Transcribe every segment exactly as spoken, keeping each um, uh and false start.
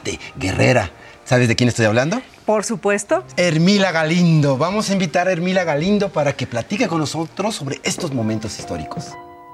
fuerte, guerrera. ¿Sabes de quién estoy hablando? Por supuesto. Hermila Galindo. Vamos a invitar a Hermila Galindo para que platique con nosotros sobre estos momentos históricos.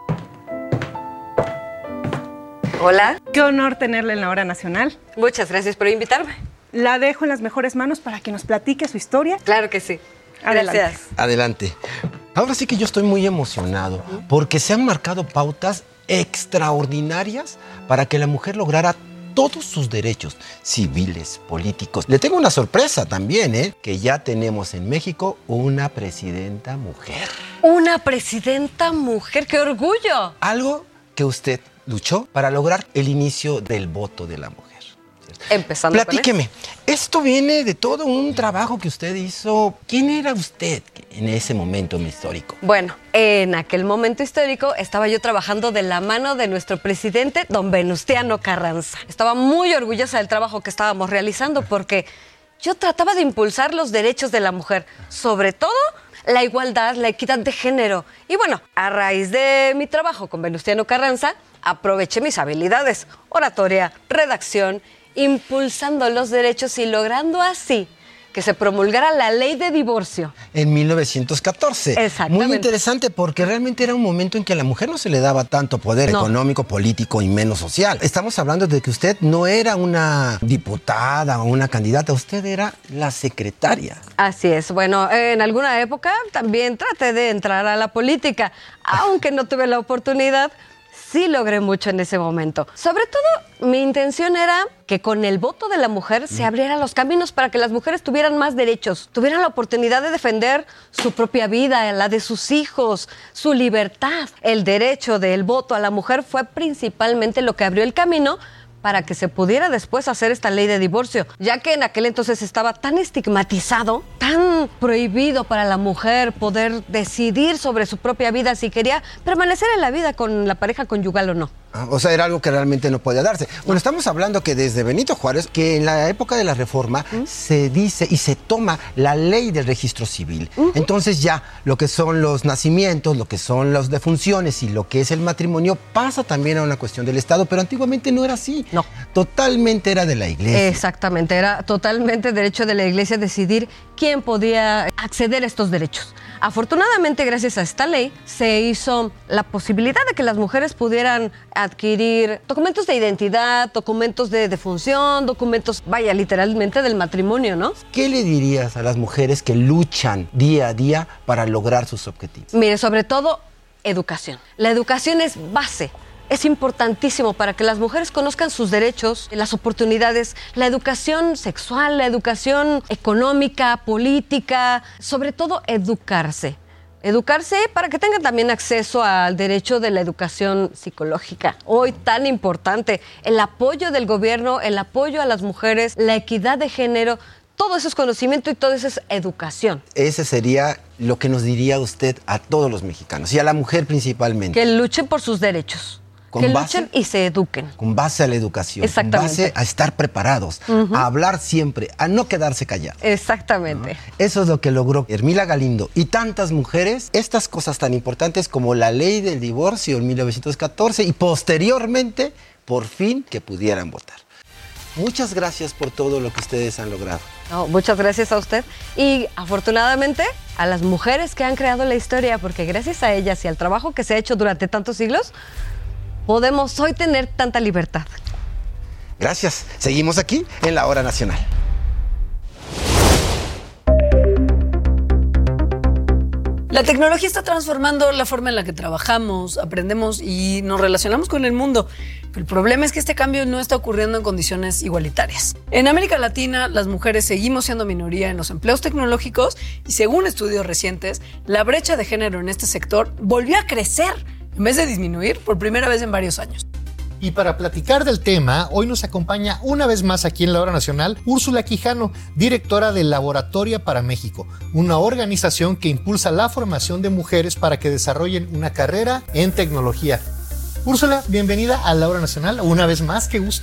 Hola. Qué honor tenerla en la Hora Nacional. Muchas gracias por invitarme. La dejo en las mejores manos para que nos platique su historia. Claro que sí. Adelante. Gracias. Adelante. Ahora sí que yo estoy muy emocionado porque se han marcado pautas extraordinarias para que la mujer lograra todos sus derechos civiles, políticos. Le tengo una sorpresa también, ¿eh? Que ya tenemos en México una presidenta mujer. Una presidenta mujer, ¡qué orgullo! Algo que usted luchó para lograr el inicio del voto de la mujer. Empezando Platíqueme, esto viene de todo un trabajo que usted hizo. ¿Quién era usted en ese momento histórico? Bueno, en aquel momento histórico estaba yo trabajando de la mano de nuestro presidente, don Venustiano Carranza. Estaba muy orgullosa del trabajo que estábamos realizando porque yo trataba de impulsar los derechos de la mujer, sobre todo la igualdad, la equidad de género. Y bueno, a raíz de mi trabajo con Venustiano Carranza, aproveché mis habilidades, oratoria, redacción, impulsando los derechos y logrando así que se promulgara la ley de divorcio. En mil novecientos catorce. Exactamente. Muy interesante porque realmente era un momento en que a la mujer no se le daba tanto poder no. económico, político y menos social. Estamos hablando de que usted no era una diputada o una candidata, usted era la secretaria. Así es. Bueno, en alguna época también traté de entrar a la política, aunque no tuve la oportunidad. Sí logré mucho en ese momento. Sobre todo, mi intención era que con el voto de la mujer se abrieran los caminos para que las mujeres tuvieran más derechos, tuvieran la oportunidad de defender su propia vida, la de sus hijos, su libertad. El derecho del voto a la mujer fue principalmente lo que abrió el camino para que se pudiera después hacer esta ley de divorcio, ya que en aquel entonces estaba tan estigmatizado, tan prohibido para la mujer poder decidir sobre su propia vida si quería permanecer en la vida con la pareja conyugal o no. O sea, era algo que realmente no podía darse. Bueno, estamos hablando que desde Benito Juárez, que en la época de la Reforma, ¿Mm? se dice y se toma la ley del registro civil. Uh-huh. Entonces ya lo que son los nacimientos, lo que son las defunciones y lo que es el matrimonio pasa también a una cuestión del Estado, pero antiguamente no era así. No. Totalmente era de la Iglesia. Exactamente, era totalmente derecho de la Iglesia decidir quién podía acceder a estos derechos. Afortunadamente, gracias a esta ley, se hizo la posibilidad de que las mujeres pudieran adquirir documentos de identidad, documentos de defunción, documentos, vaya, literalmente del matrimonio, ¿no? ¿Qué le dirías a las mujeres que luchan día a día para lograr sus objetivos? Mire, sobre todo, educación. La educación es base. Es importantísimo para que las mujeres conozcan sus derechos, las oportunidades, la educación sexual, la educación económica, política, sobre todo educarse. Educarse para que tengan también acceso al derecho de la educación psicológica. Hoy tan importante, el apoyo del gobierno, el apoyo a las mujeres, la equidad de género, todo eso es conocimiento y todo eso es educación. Ese sería lo que nos diría usted a todos los mexicanos y a la mujer principalmente. Que luchen por sus derechos. Con que base, luchen y se eduquen. Con base a la educación. Exactamente. Con base a estar preparados, uh-huh. a hablar siempre, a no quedarse callados. Exactamente. ¿No? Eso es lo que logró Hermila Galindo y tantas mujeres, estas cosas tan importantes como la ley del divorcio en mil novecientos catorce y posteriormente, por fin, que pudieran votar. Muchas gracias por todo lo que ustedes han logrado. No, muchas gracias a usted y afortunadamente a las mujeres que han creado la historia, porque gracias a ellas y al trabajo que se ha hecho durante tantos siglos, podemos hoy tener tanta libertad. Gracias. Seguimos aquí en la Hora Nacional. La tecnología está transformando la forma en la que trabajamos, aprendemos y nos relacionamos con el mundo. Pero el problema es que este cambio no está ocurriendo en condiciones igualitarias. En América Latina, las mujeres seguimos siendo minoría en los empleos tecnológicos y según estudios recientes, la brecha de género en este sector volvió a crecer en vez de disminuir por primera vez en varios años. Y para platicar del tema, hoy nos acompaña una vez más aquí en la Hora Nacional Úrsula Quijano, directora de Laboratoria para México, una organización que impulsa la formación de mujeres para que desarrollen una carrera en tecnología. Úrsula, bienvenida a la Hora Nacional, una vez más, qué gusto.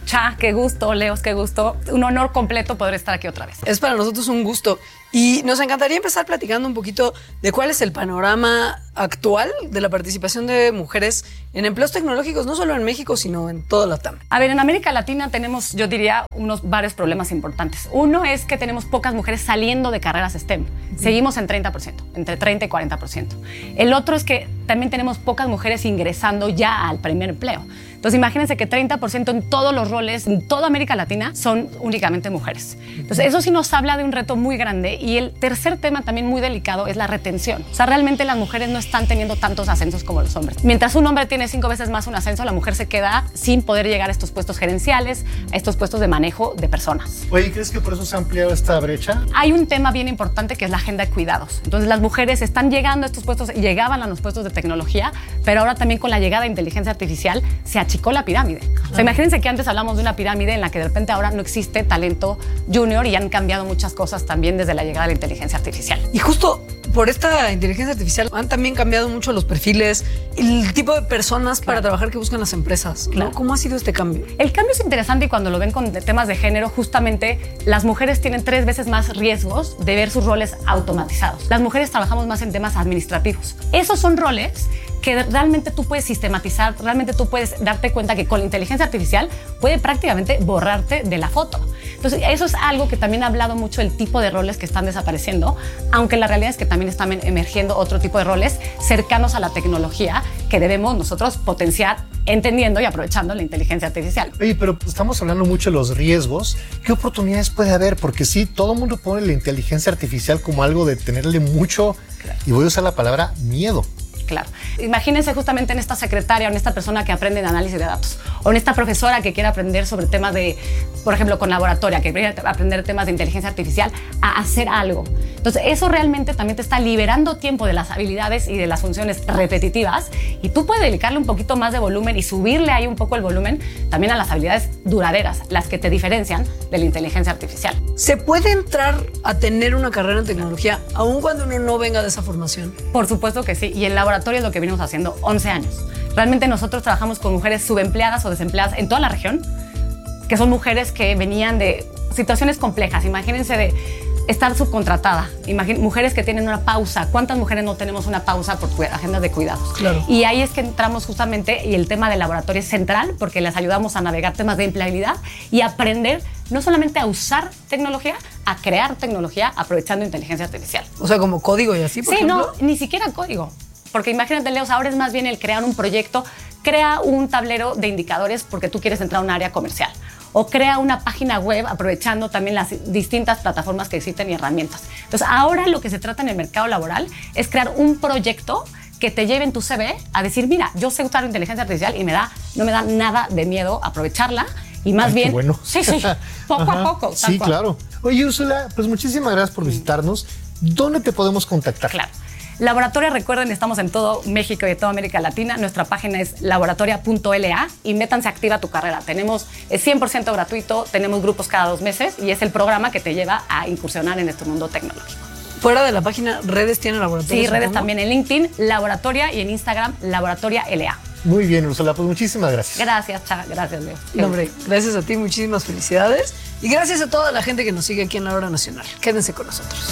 Cha, qué gusto, Leos, qué gusto. Un honor completo poder estar aquí otra vez. Es para nosotros un gusto. Y nos encantaría empezar platicando un poquito de cuál es el panorama actual de la participación de mujeres en empleos tecnológicos, no solo en México, sino en toda la T A M. A ver, en América Latina tenemos, yo diría, unos varios problemas importantes. Uno es que tenemos pocas mujeres saliendo de carreras STEM. Uh-huh. Seguimos en treinta por ciento, entre treinta y cuarenta por ciento. El otro es que también tenemos pocas mujeres ingresando ya al primer empleo. Entonces, imagínense que treinta por ciento en todos los roles, en toda América Latina, son únicamente mujeres. Entonces, eso sí nos habla de un reto muy grande. Y el tercer tema también muy delicado es la retención. O sea, realmente las mujeres no están teniendo tantos ascensos como los hombres. Mientras un hombre tiene cinco veces más un ascenso, la mujer se queda sin poder llegar a estos puestos gerenciales, a estos puestos de manejo de personas. Oye, ¿crees que por eso se ha ampliado esta brecha? Hay un tema bien importante que es la agenda de cuidados. Entonces, las mujeres están llegando a estos puestos, llegaban a los puestos de tecnología, pero ahora también con la llegada de inteligencia artificial se achicó la pirámide. O sea, imagínense que antes hablamos de una pirámide en la que de repente ahora no existe talento junior y han cambiado muchas cosas también desde la llegada de la inteligencia artificial. Y justo por esta inteligencia artificial han también cambiado mucho los perfiles, el tipo de personas claro. para trabajar que buscan las empresas. Claro. ¿no? ¿Cómo ha sido este cambio? El cambio es interesante y cuando lo ven con temas de género, justamente las mujeres tienen tres veces más riesgos de ver sus roles automatizados. Las mujeres trabajamos más en temas administrativos. Esos son roles que realmente tú puedes sistematizar, realmente tú puedes darte cuenta que con la inteligencia artificial puede prácticamente borrarte de la foto. Entonces, eso es algo que también ha hablado mucho del tipo de roles que están desapareciendo, aunque la realidad es que también están emergiendo otro tipo de roles cercanos a la tecnología que debemos nosotros potenciar entendiendo y aprovechando la inteligencia artificial. Oye, pero estamos hablando mucho de los riesgos. ¿Qué oportunidades puede haber? Porque sí, todo el mundo pone la inteligencia artificial como algo de tenerle mucho, claro. y voy a usar la palabra miedo. Claro. Imagínense justamente en esta secretaria o en esta persona que aprende de análisis de datos o en esta profesora que quiere aprender sobre temas de, por ejemplo, con laboratoria, que quiere aprender temas de inteligencia artificial a hacer algo. Entonces, eso realmente también te está liberando tiempo de las habilidades y de las funciones repetitivas y tú puedes dedicarle un poquito más de volumen y subirle ahí un poco el volumen también a las habilidades duraderas, las que te diferencian de la inteligencia artificial. ¿Se puede entrar a tener una carrera en tecnología aun cuando uno no venga de esa formación? Por supuesto que sí. Y el laboratorio es lo que venimos haciendo once años. Realmente nosotros trabajamos con mujeres subempleadas o desempleadas en toda la región, que son mujeres que venían de situaciones complejas. Imagínense de estar subcontratada, Imagín, mujeres que tienen una pausa. ¿Cuántas mujeres no tenemos una pausa por agendas de cuidados? Claro. Y ahí es que entramos justamente y el tema del laboratorio es central porque les ayudamos a navegar temas de empleabilidad y aprender no solamente a usar tecnología, a crear tecnología aprovechando inteligencia artificial. O sea, como código y así, por sí, ejemplo. Sí, no, ni siquiera código. Porque imagínate, Leos, ahora es más bien el crear un proyecto, crea un tablero de indicadores porque tú quieres entrar a un área comercial. O crea una página web aprovechando también las distintas plataformas que existen y herramientas. Entonces, ahora lo que se trata en el mercado laboral es crear un proyecto que te lleve en tu C V a decir, mira, yo sé usar inteligencia artificial y me da, no me da nada de miedo aprovecharla. Y más Ay, bien, qué bueno. sí, sí, poco Ajá. a poco. Sí, cual. claro. Oye, Úrsula, pues muchísimas gracias por visitarnos. ¿Dónde te podemos contactar? Claro. Laboratoria, recuerden, estamos en todo México y en toda América Latina. Nuestra página es laboratoria punto L A y métanse a Activa tu Carrera. Tenemos es cien por ciento gratuito, tenemos grupos cada dos meses y es el programa que te lleva a incursionar en este mundo tecnológico. Fuera de la página, ¿redes tiene Laboratoria? Sí, redes también en LinkedIn, Laboratoria, y en Instagram, Laboratoria L A. Muy bien, Úrsula, pues muchísimas gracias. Gracias, Cha, gracias, Leo. No, hombre, gracias a ti, muchísimas felicidades. Y gracias a toda la gente que nos sigue aquí en La Hora Nacional. Quédense con nosotros.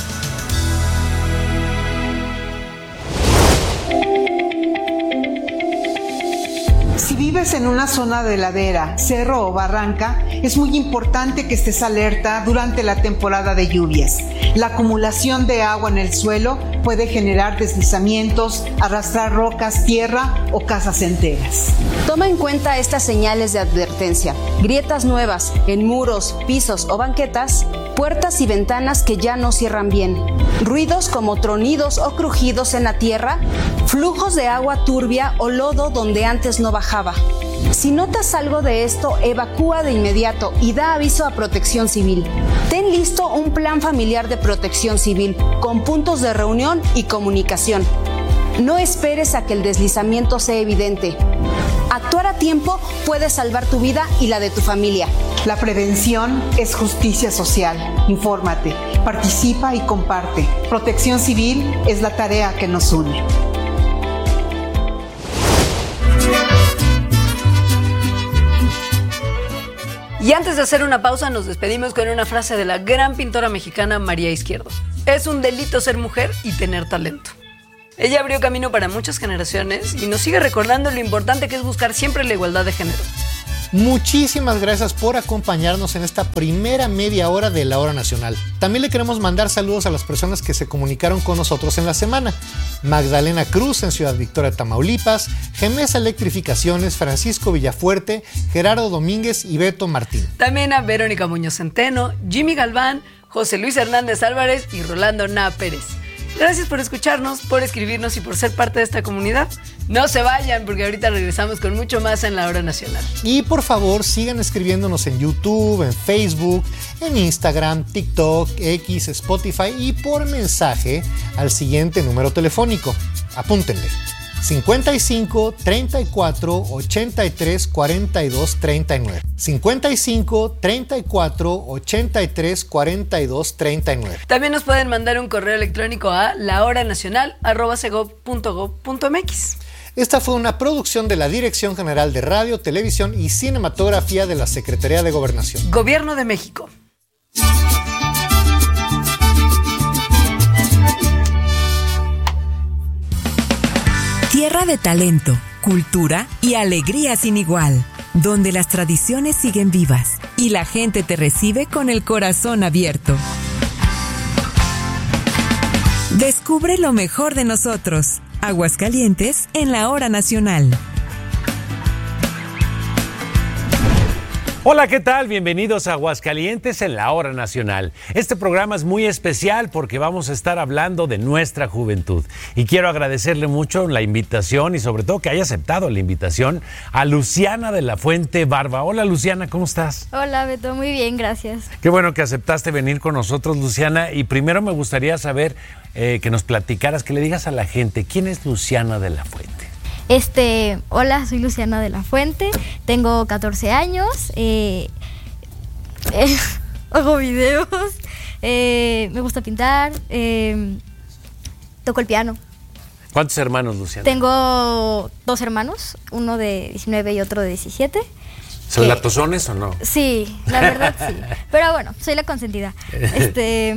Si vives en una zona de ladera, cerro o barranca, es muy importante que estés alerta durante la temporada de lluvias. La acumulación de agua en el suelo puede generar deslizamientos, arrastrar rocas, tierra o casas enteras. Toma en cuenta estas señales de advertencia: grietas nuevas en muros, pisos o banquetas, puertas y ventanas que ya no cierran bien, ruidos como tronidos o crujidos en la tierra, flujos de agua turbia o lodo donde antes no bajaba. Si notas algo de esto, evacúa de inmediato y da aviso a Protección Civil. Ten listo un plan familiar de protección civil con puntos de reunión y comunicación. No esperes a que el deslizamiento sea evidente. Actuar a tiempo puede salvar tu vida y la de tu familia. La prevención es justicia social. Infórmate, participa y comparte. Protección Civil es la tarea que nos une. Y antes de hacer una pausa, nos despedimos con una frase de la gran pintora mexicana María Izquierdo. Es un delito ser mujer y tener talento. Ella abrió camino para muchas generaciones y nos sigue recordando lo importante que es buscar siempre la igualdad de género. Muchísimas gracias por acompañarnos en esta primera media hora de La Hora Nacional. También le queremos mandar saludos a las personas que se comunicaron con nosotros en la semana. Magdalena Cruz en Ciudad Victoria, Tamaulipas, Gemesa Electrificaciones, Francisco Villafuerte, Gerardo Domínguez y Beto Martín. También a Verónica Muñoz Centeno, Jimmy Galván, José Luis Hernández Álvarez y Rolando Na Pérez. Gracias por escucharnos, por escribirnos y por ser parte de esta comunidad. No se vayan porque ahorita regresamos con mucho más en La Hora Nacional. Y por favor sigan escribiéndonos en YouTube, en Facebook, en Instagram, TikTok, X, Spotify y por mensaje al siguiente número telefónico. Apúntenle. cincuenta y cinco, treinta y cuatro, ochenta y tres, cuarenta y dos, treinta y nueve. cincuenta y cinco, treinta y cuatro, ochenta y tres, cuarenta y dos, treinta y nueve. También nos pueden mandar un correo electrónico a lahoranacional arroba segov punto gob punto mx. Esta fue una producción de la Dirección General de Radio, Televisión y Cinematografía de la Secretaría de Gobernación. Gobierno de México. Tierra de talento, cultura y alegría sin igual, donde las tradiciones siguen vivas y la gente te recibe con el corazón abierto. Descubre lo mejor de nosotros. Aguascalientes en La Hora Nacional. Hola, ¿qué tal? Bienvenidos a Aguascalientes en La Hora Nacional. Este programa es muy especial porque vamos a estar hablando de nuestra juventud. Y quiero agradecerle mucho la invitación y sobre todo que haya aceptado la invitación a Luciana de la Fuente Barba. Hola, Luciana, ¿cómo estás? Hola, Beto, muy bien, gracias. Qué bueno que aceptaste venir con nosotros, Luciana. Y primero me gustaría saber eh, que nos platicaras, que le digas a la gente, ¿quién es Luciana de la Fuente? Este, hola, soy Luciana de la Fuente, tengo catorce años, eh, eh, hago videos, eh, me gusta pintar, eh, toco el piano. ¿Cuántos hermanos, Luciana? Tengo dos hermanos, uno de diecinueve y otro de diecisiete. ¿Son latosones o no? Sí, la verdad sí, pero bueno, soy la consentida. Este,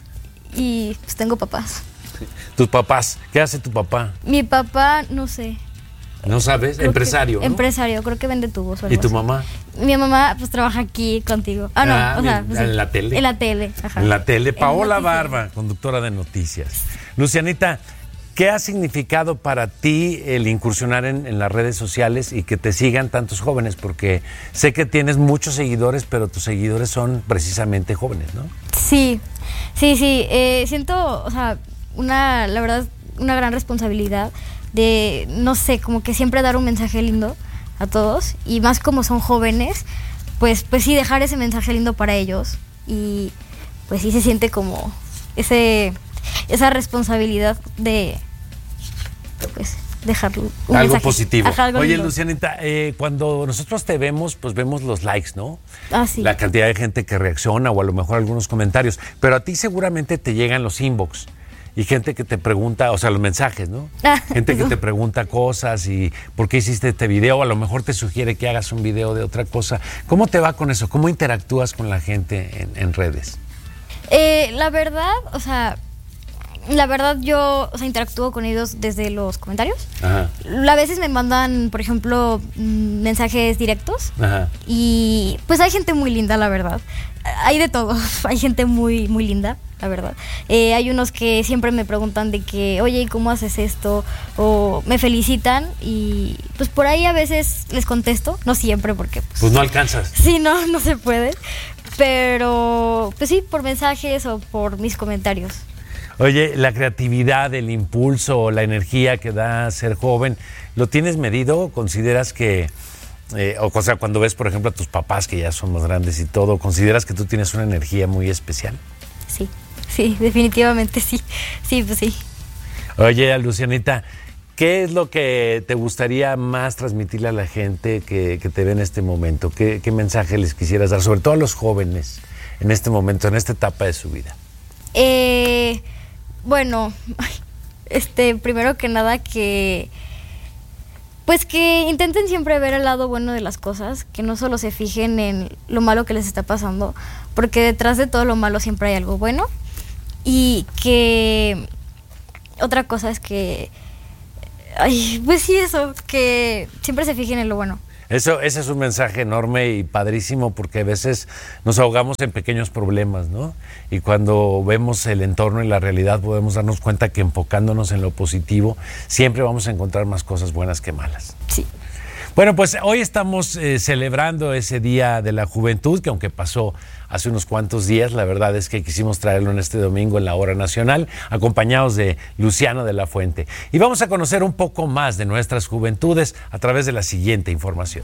y pues tengo papás. ¿Tus papás? ¿Qué hace tu papá? Mi papá, no sé. ¿No sabes? Creo empresario, que, ¿no? Empresario, creo que vende tubos o algo ¿Y tu así. mamá? Mi mamá, pues, trabaja aquí contigo. Ah, no, ah, o sea... Pues, ¿en sí, la tele? En la tele, ajá. En la tele. Paola en Barba, conductora de noticias. Lucianita, ¿qué ha significado para ti el incursionar en, en las redes sociales y que te sigan tantos jóvenes? Porque sé que tienes muchos seguidores, pero tus seguidores son precisamente jóvenes, ¿no? Sí, sí, sí. Eh, siento, o sea, una, la verdad, una gran responsabilidad de, no sé, como que siempre dar un mensaje lindo a todos, y más como son jóvenes, pues, pues sí, dejar ese mensaje lindo para ellos, y pues sí se siente como ese, esa responsabilidad de, pues, dejar un algo mensaje, positivo. Ajá, algo Oye, lindo. Lucianita, eh, cuando nosotros te vemos, pues vemos los likes, ¿no? Ah, sí. La cantidad de gente que reacciona o a lo mejor algunos comentarios, pero a ti seguramente te llegan los inbox. Y gente que te pregunta, o sea, los mensajes, ¿no? Ah, gente que eso. te pregunta cosas y por qué hiciste este video, a lo mejor te sugiere que hagas un video de otra cosa. ¿Cómo te va con eso? ¿Cómo interactúas con la gente en, en redes? Eh, la verdad, o sea, la verdad yo, o sea, interactúo con ellos desde los comentarios. Ajá. A veces me mandan, por ejemplo, mm, mensajes directos. Ajá. Y pues hay gente muy linda, la verdad. Hay de todo. Hay gente muy, muy linda, la verdad. Eh, hay unos que siempre me preguntan de que, oye, ¿y cómo haces esto? O me felicitan y pues por ahí a veces les contesto. No siempre porque... Pues, Pues no alcanzas. sí, no, no se puede. Pero pues sí, por mensajes o por mis comentarios. Oye, la creatividad, el impulso, la energía que da ser joven, ¿lo tienes medido? ¿Consideras que, eh, o, o sea, cuando ves, por ejemplo, a tus papás que ya son más grandes y todo, ¿consideras que tú tienes una energía muy especial? Sí, sí, definitivamente sí. Sí, pues sí. Oye, Lucianita, ¿qué es lo que te gustaría más transmitirle a la gente que, que te ve en este momento? ¿Qué, qué mensaje les quisieras dar, sobre todo a los jóvenes en este momento, en esta etapa de su vida? Eh... Bueno, este, primero que nada que, Pues que intenten siempre ver el lado bueno de las cosas, que no solo se fijen en lo malo que les está pasando, porque detrás de todo lo malo siempre hay algo bueno. Y que otra cosa es que, ay, pues sí, eso, que siempre se fijen en lo bueno. Eso, ese es un mensaje enorme y padrísimo, porque a veces nos ahogamos en pequeños problemas, ¿no? Y cuando vemos el entorno y la realidad podemos darnos cuenta que enfocándonos en lo positivo siempre vamos a encontrar más cosas buenas que malas. Sí. Bueno, pues hoy estamos eh, celebrando ese Día de la Juventud, que aunque pasó hace unos cuantos días, la verdad es que quisimos traerlo en este domingo en la Hora Nacional, acompañados de Luciano de la Fuente. Y vamos a conocer un poco más de nuestras juventudes a través de la siguiente información.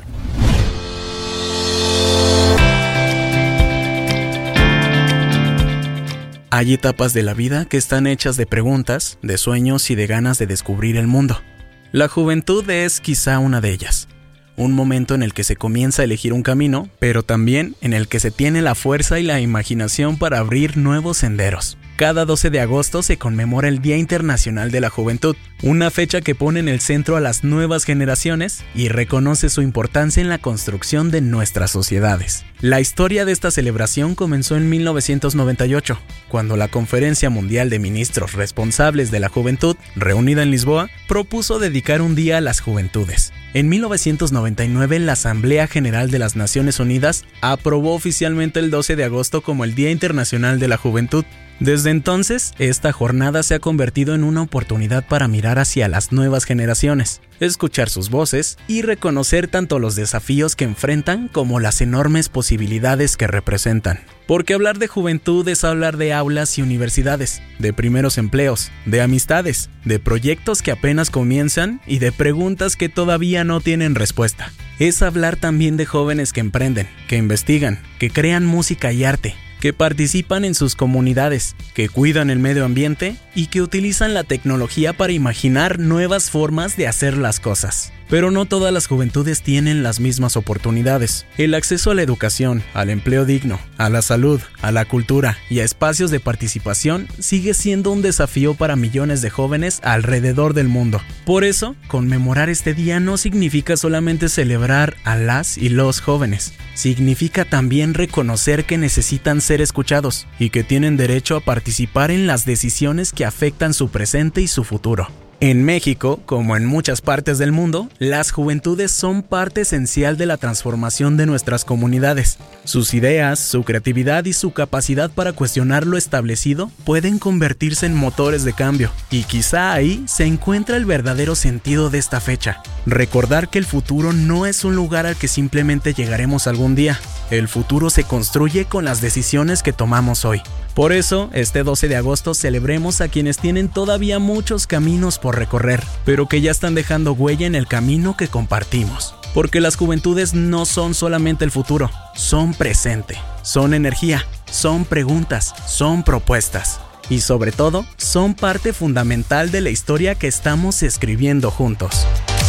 Hay etapas de la vida que están hechas de preguntas, de sueños y de ganas de descubrir el mundo. La juventud es quizá una de ellas. Un momento en el que se comienza a elegir un camino, pero también en el que se tiene la fuerza y la imaginación para abrir nuevos senderos. Cada doce de agosto se conmemora el Día Internacional de la Juventud, una fecha que pone en el centro a las nuevas generaciones y reconoce su importancia en la construcción de nuestras sociedades. La historia de esta celebración comenzó en mil novecientos noventa y ocho, cuando la Conferencia Mundial de Ministros Responsables de la Juventud, reunida en Lisboa, propuso dedicar un día a las juventudes. En mil novecientos noventa y nueve, la Asamblea General de las Naciones Unidas aprobó oficialmente el doce de agosto como el Día Internacional de la Juventud. Desde entonces, esta jornada se ha convertido en una oportunidad para mirar hacia las nuevas generaciones, escuchar sus voces y reconocer tanto los desafíos que enfrentan como las enormes posibilidades que representan. Porque hablar de juventud es hablar de aulas y universidades, de primeros empleos, de amistades, de proyectos que apenas comienzan y de preguntas que todavía no tienen respuesta. Es hablar también de jóvenes que emprenden, que investigan, que crean música y arte, que participan en sus comunidades, que cuidan el medio ambiente y que utilizan la tecnología para imaginar nuevas formas de hacer las cosas. Pero no todas las juventudes tienen las mismas oportunidades. El acceso a la educación, al empleo digno, a la salud, a la cultura y a espacios de participación sigue siendo un desafío para millones de jóvenes alrededor del mundo. Por eso, conmemorar este día no significa solamente celebrar a las y los jóvenes. Significa también reconocer que necesitan ser escuchados y que tienen derecho a participar en las decisiones que afectan su presente y su futuro. En México, como en muchas partes del mundo, las juventudes son parte esencial de la transformación de nuestras comunidades. Sus ideas, su creatividad y su capacidad para cuestionar lo establecido pueden convertirse en motores de cambio. Y quizá ahí se encuentra el verdadero sentido de esta fecha. Recordar que el futuro no es un lugar al que simplemente llegaremos algún día. El futuro se construye con las decisiones que tomamos hoy. Por eso, este doce de agosto celebremos a quienes tienen todavía muchos caminos por recorrer, pero que ya están dejando huella en el camino que compartimos. Porque las juventudes no son solamente el futuro, son presente, son energía, son preguntas, son propuestas. Y sobre todo, son parte fundamental de la historia que estamos escribiendo juntos.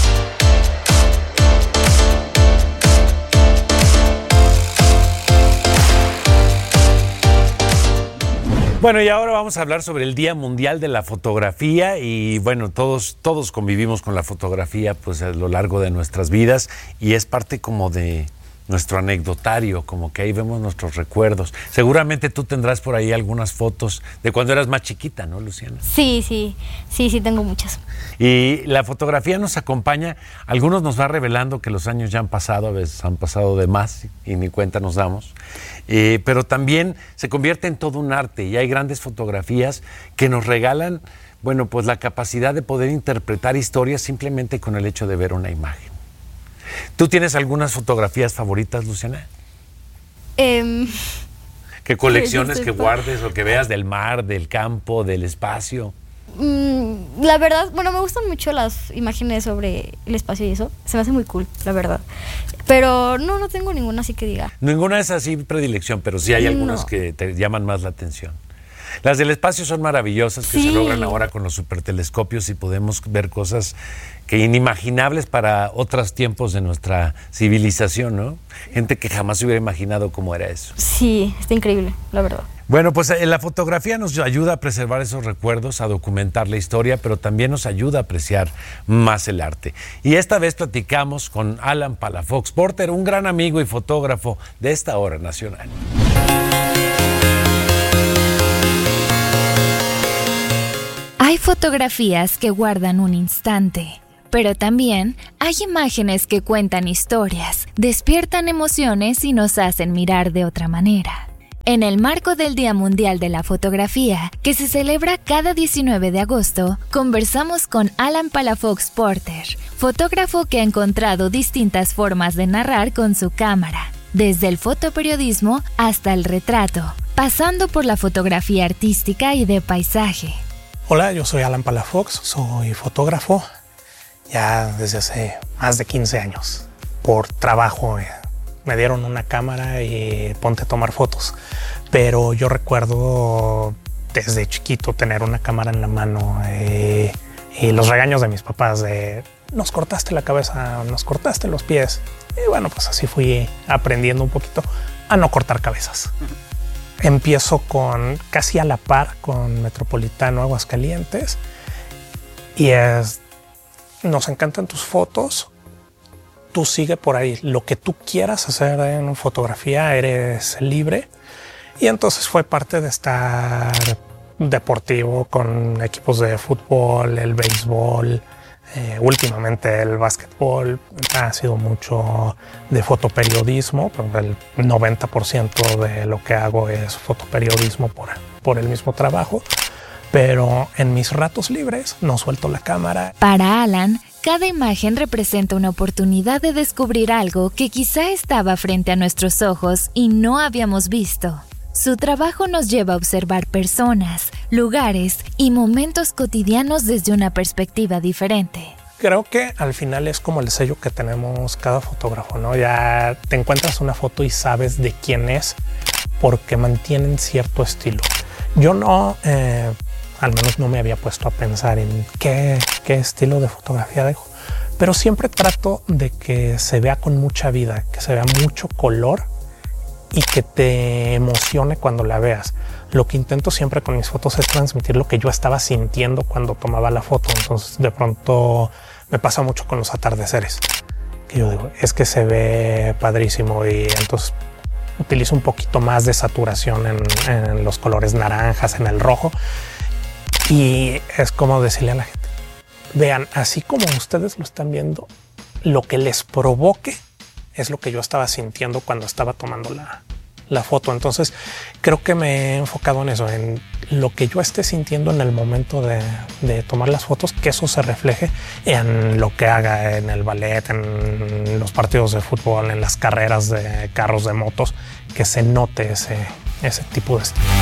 Bueno, y ahora vamos a hablar sobre el Día Mundial de la Fotografía y bueno, todos, todos convivimos con la fotografía pues a lo largo de nuestras vidas y es parte como de nuestro anecdotario, como que ahí vemos nuestros recuerdos. Seguramente tú tendrás por ahí algunas fotos de cuando eras más chiquita, ¿no, Luciana? Sí, sí, sí, sí, tengo muchas. Y la fotografía nos acompaña, algunos nos va revelando que los años ya han pasado, a veces han pasado de más y ni cuenta nos damos, eh, pero también se convierte en todo un arte y hay grandes fotografías que nos regalan, bueno, pues la capacidad de poder interpretar historias simplemente con el hecho de ver una imagen. ¿Tú tienes algunas fotografías favoritas, Luciana? Eh, ¿Qué colecciones que que guardes o que veas del mar, del campo, del espacio? Mm, la verdad, bueno, me gustan mucho las imágenes sobre el espacio y eso. Se me hace muy cool, la verdad. Pero no, no tengo ninguna así que diga. Ninguna es así predilección, pero sí hay algunas no. que te llaman más la atención. Las del espacio son maravillosas, que sí. se logran ahora con los supertelescopios y podemos ver cosas que inimaginables para otros tiempos de nuestra civilización, ¿no? Gente que jamás se hubiera imaginado cómo era eso. Sí, está increíble, la verdad. Bueno, pues eh, la fotografía nos ayuda a preservar esos recuerdos, a documentar la historia, pero también nos ayuda a apreciar más el arte. Y esta vez platicamos con Alan Palafox Porter, un gran amigo y fotógrafo de esta hora nacional. Hay fotografías que guardan un instante, pero también hay imágenes que cuentan historias, despiertan emociones y nos hacen mirar de otra manera. En el marco del Día Mundial de la Fotografía, que se celebra cada diecinueve de agosto, conversamos con Alan Palafox Porter, fotógrafo que ha encontrado distintas formas de narrar con su cámara, desde el fotoperiodismo hasta el retrato, pasando por la fotografía artística y de paisaje. Hola, yo soy Alan Palafox, soy fotógrafo ya desde hace más de quince años. Por trabajo eh, me dieron una cámara y ponte a tomar fotos, pero yo recuerdo desde chiquito tener una cámara en la mano eh, y los regaños de mis papás de nos cortaste la cabeza, nos cortaste los pies. Y bueno, pues así fui aprendiendo un poquito a no cortar cabezas. Empiezo con casi a la par con Metropolitano Aguascalientes y es, nos encantan tus fotos, tú sigue por ahí, lo que tú quieras hacer en fotografía eres libre. Y entonces fue parte de estar deportivo con equipos de fútbol, el béisbol, eh, últimamente el básquetbol. Ha sido mucho de fotoperiodismo, el noventa por ciento de lo que hago es fotoperiodismo por, por el mismo trabajo. Pero en mis ratos libres no suelto la cámara. Para Alan, cada imagen representa una oportunidad de descubrir algo que quizá estaba frente a nuestros ojos y no habíamos visto. Su trabajo nos lleva a observar personas, lugares y momentos cotidianos desde una perspectiva diferente. Creo que al final es como el sello que tenemos cada fotógrafo, ¿no? Ya te encuentras una foto y sabes de quién es porque mantienen cierto estilo. Yo no... Eh, al menos no me había puesto a pensar en qué, qué estilo de fotografía dejo, pero siempre trato de que se vea con mucha vida, que se vea mucho color y que te emocione cuando la veas. Lo que intento siempre con mis fotos es transmitir lo que yo estaba sintiendo cuando tomaba la foto. Entonces de pronto me pasa mucho con los atardeceres, que yo digo, es que se ve padrísimo y entonces utilizo un poquito más de saturación en, en los colores naranjas, en el rojo. Y es como decirle a la gente, vean, así como ustedes lo están viendo, lo que les provoque es lo que yo estaba sintiendo cuando estaba tomando la, la foto. Entonces creo que me he enfocado en eso, en lo que yo esté sintiendo en el momento de, de tomar las fotos, que eso se refleje en lo que haga en el ballet, en los partidos de fútbol, en las carreras de carros, de motos, que se note ese, ese tipo de estilo.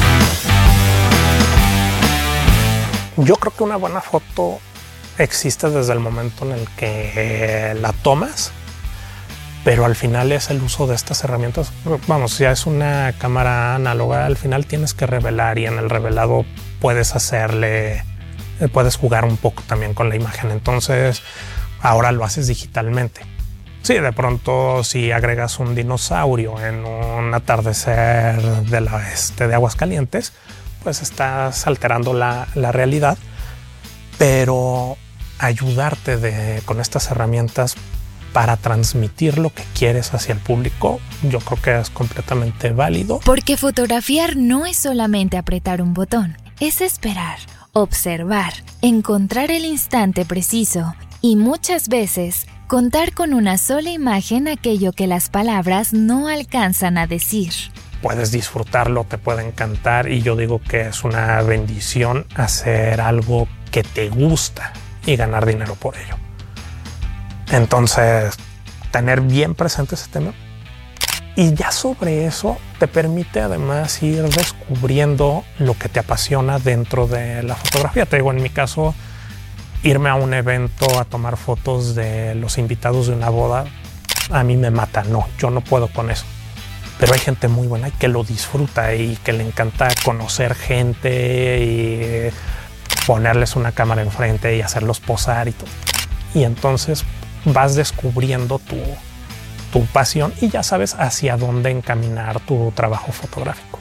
Yo creo que una buena foto existe desde el momento en el que la tomas, pero al final es el uso de estas herramientas. Vamos, ya es una cámara análoga, al final tienes que revelar y en el revelado puedes hacerle, puedes jugar un poco también con la imagen. Entonces ahora lo haces digitalmente. Sí, de pronto si agregas un dinosaurio en un atardecer de la este de Aguascalientes, pues estás alterando la, la realidad, pero ayudarte de, con estas herramientas para transmitir lo que quieres hacia el público, yo creo que es completamente válido. Porque fotografiar no es solamente apretar un botón, es esperar, observar, encontrar el instante preciso y muchas veces contar con una sola imagen aquello que las palabras no alcanzan a decir. Puedes disfrutarlo, te puede encantar y yo digo que es una bendición hacer algo que te gusta y ganar dinero por ello. Entonces, tener bien presente ese tema y ya sobre eso te permite además ir descubriendo lo que te apasiona dentro de la fotografía. Te digo, en mi caso, irme a un evento a tomar fotos de los invitados de una boda, a mí me mata. No, yo no puedo con eso. Pero hay gente muy buena que lo disfruta y que le encanta conocer gente y ponerles una cámara enfrente y hacerlos posar y todo. Y entonces vas descubriendo tu, tu pasión y ya sabes hacia dónde encaminar tu trabajo fotográfico.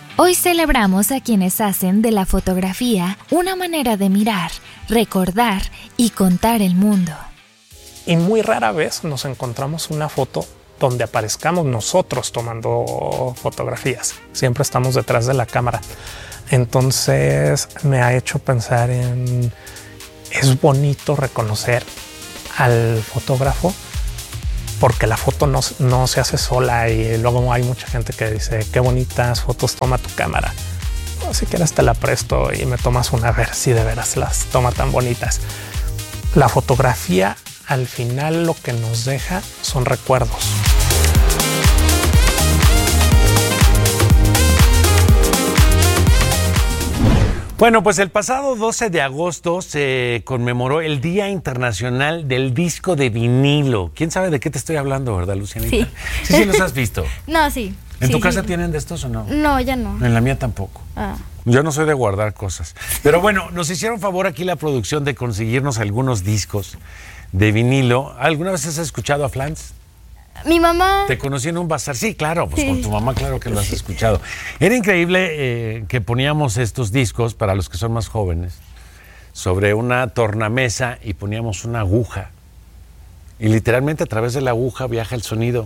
Hoy celebramos a quienes hacen de la fotografía una manera de mirar, recordar y contar el mundo. Y muy rara vez nos encontramos una foto donde aparezcamos nosotros tomando fotografías. Siempre estamos detrás de la cámara. Entonces me ha hecho pensar en... Es bonito reconocer al fotógrafo porque la foto no, no se hace sola y luego hay mucha gente que dice qué bonitas fotos toma tu cámara. O si quieres te la presto y me tomas una a ver si de veras las toma tan bonitas. La fotografía al final lo que nos deja son recuerdos. Bueno, pues el pasado doce de agosto se conmemoró el Día Internacional del Disco de Vinilo. ¿Quién sabe de qué te estoy hablando, verdad, Lucianita? Sí. Sí, sí los has visto. No, sí. ¿En sí, tu casa sí. tienen de estos o no? No, ya no. En la mía tampoco. Ah. Yo no soy de guardar cosas. Pero bueno, nos hicieron favor aquí la producción de conseguirnos algunos discos de vinilo. ¿Alguna vez has escuchado a Flans? Mi mamá... Te conocí en un bazar. Sí, claro, pues Sí. con tu mamá claro que lo has escuchado. Era increíble eh, que poníamos estos discos, para los que son más jóvenes, sobre una tornamesa y poníamos una aguja. Y literalmente a través de la aguja viaja el sonido.